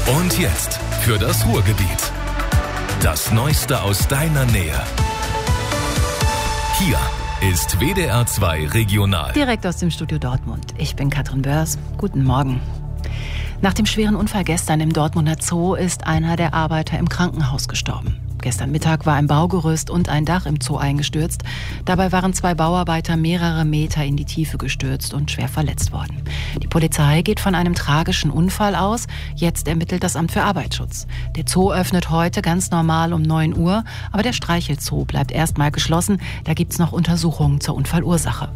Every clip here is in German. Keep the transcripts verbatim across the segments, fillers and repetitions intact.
Und jetzt für das Ruhrgebiet. Das Neueste aus deiner Nähe. Hier ist W D R zwei Regional. Direkt aus dem Studio Dortmund. Ich bin Katrin Börs. Guten Morgen. Nach dem schweren Unfall gestern im Dortmunder Zoo ist einer der Arbeiter im Krankenhaus gestorben. Gestern Mittag war ein Baugerüst und ein Dach im Zoo eingestürzt. Dabei waren zwei Bauarbeiter mehrere Meter in die Tiefe gestürzt und schwer verletzt worden. Die Polizei geht von einem tragischen Unfall aus. Jetzt ermittelt das Amt für Arbeitsschutz. Der Zoo öffnet heute ganz normal um neun Uhr, aber der Streichelzoo bleibt erstmal geschlossen. Da gibt's noch Untersuchungen zur Unfallursache.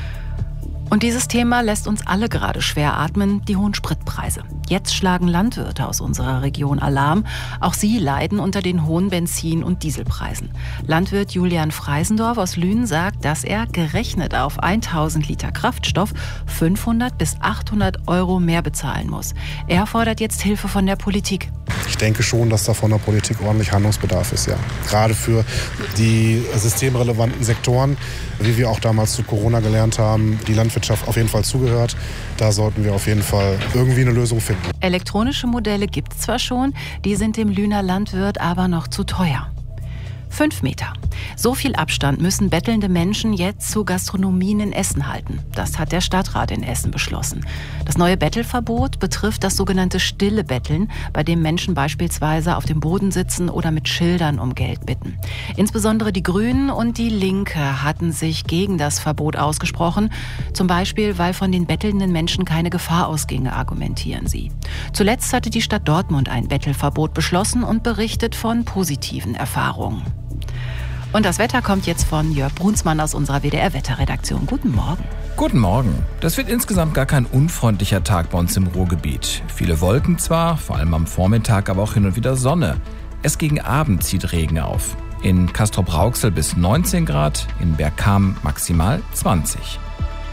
Und dieses Thema lässt uns alle gerade schwer atmen, die hohen Spritpreise. Jetzt schlagen Landwirte aus unserer Region Alarm. Auch sie leiden unter den hohen Benzin- und Dieselpreisen. Landwirt Julian Freisendorf aus Lünen sagt, dass er, gerechnet auf tausend Liter Kraftstoff, fünfhundert bis achthundert Euro mehr bezahlen muss. Er fordert jetzt Hilfe von der Politik. Ich denke schon, dass da von der Politik ordentlich Handlungsbedarf ist, ja. Gerade für die systemrelevanten Sektoren, wie wir auch damals zu Corona gelernt haben, die Landwirtschaft auf jeden Fall zugehört. Da sollten wir auf jeden Fall irgendwie eine Lösung finden. Elektronische Modelle gibt es zwar schon, die sind dem Lüner Landwirt aber noch zu teuer. Fünf Meter. So viel Abstand müssen bettelnde Menschen jetzt zu Gastronomien in Essen halten. Das hat der Stadtrat in Essen beschlossen. Das neue Bettelverbot betrifft das sogenannte stille Betteln, bei dem Menschen beispielsweise auf dem Boden sitzen oder mit Schildern um Geld bitten. Insbesondere die Grünen und die Linke hatten sich gegen das Verbot ausgesprochen. Zum Beispiel, weil von den bettelnden Menschen keine Gefahr ausginge, argumentieren sie. Zuletzt hatte die Stadt Dortmund ein Bettelverbot beschlossen und berichtet von positiven Erfahrungen. Und das Wetter kommt jetzt von Jörg Brunsmann aus unserer W D R-Wetterredaktion. Guten Morgen. Guten Morgen. Das wird insgesamt gar kein unfreundlicher Tag bei uns im Ruhrgebiet. Viele Wolken zwar, vor allem am Vormittag, aber auch hin und wieder Sonne. Erst gegen Abend zieht Regen auf. In Castrop-Rauxel bis neunzehn Grad, in Bergkamen maximal zwanzig.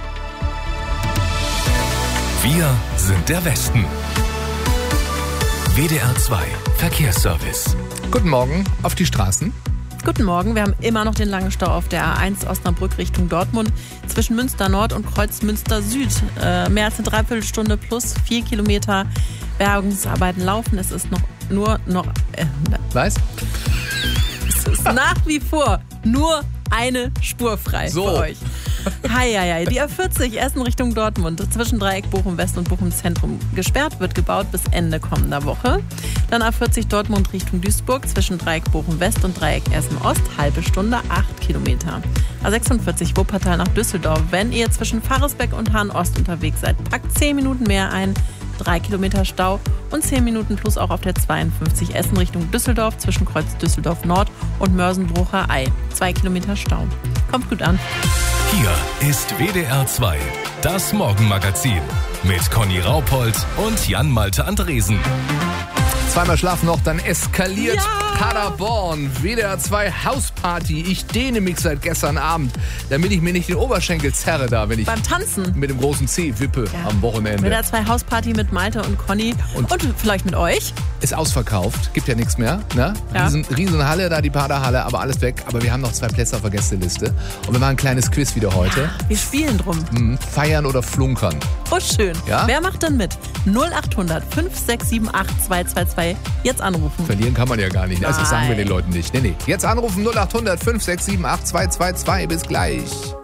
Wir sind der Westen. W D R zwei Verkehrsservice. Guten Morgen auf die Straßen. Guten Morgen, wir haben immer noch den langen Stau auf der A eins Osnabrück Richtung Dortmund zwischen Münster Nord und Kreuz Münster Süd. Äh, mehr als eine Dreiviertelstunde plus vier Kilometer Bergungsarbeiten laufen. Es ist noch nur noch... Äh, Was? Es ist nach wie vor nur eine Spur frei so. für euch. Hei, hei, hei. Die A vierzig Essen Richtung Dortmund zwischen Dreieck Bochum West und Bochum Zentrum gesperrt, wird gebaut bis Ende kommender Woche. Dann A vierzig Dortmund Richtung Duisburg zwischen Dreieck Bochum West und Dreieck Essen Ost, halbe Stunde, acht Kilometer. A sechsundvierzig Wuppertal nach Düsseldorf. Wenn ihr zwischen Pfarresbeck und Hahn Ost unterwegs seid, packt zehn Minuten mehr ein. drei Kilometer Stau und zehn Minuten plus auch auf der zweiundfünfzig Essen Richtung Düsseldorf zwischen Kreuz Düsseldorf Nord und Mörsen-Brucher Ei. zwei Kilometer Stau. Kommt gut an. Hier ist W D R zwei, das Morgenmagazin mit Conny Raupold und Jan-Malte Andresen. Zweimal schlafen noch, dann eskaliert Ja! Paderborn. W D R zwei Hausparty. Ich dehne mich seit gestern Abend, damit ich mir nicht den Oberschenkel zerre da, wenn ich Beim Tanzen. mit dem großen C wippe Ja. am Wochenende. W D R zwei Hausparty mit Malte und Conny und, Und- und vielleicht mit euch. Ist ausverkauft, gibt ja nichts mehr. Ne? Ja. Riesen, Riesenhalle, da die Paderhalle, aber alles weg. Aber wir haben noch zwei Plätze auf der Gästeliste. Und wir machen ein kleines Quiz wieder heute. Wir spielen drum. Hm, feiern oder flunkern. Oh, schön. Ja? Wer macht denn mit? null acht hundert fünf sechs sieben acht zwei zwei zwei. Jetzt anrufen. Verlieren kann man ja gar nicht. Also das sagen wir Nein. den Leuten nicht. Nee, nee. Jetzt anrufen null acht hundert fünf sechs sieben acht zwei zwei zwei. Bis gleich.